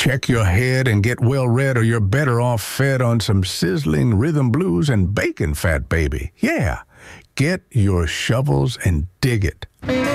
Check your head and get well read, or you're better off fed on some sizzling rhythm blues and bacon fat, baby. Yeah, get your shovels and dig it.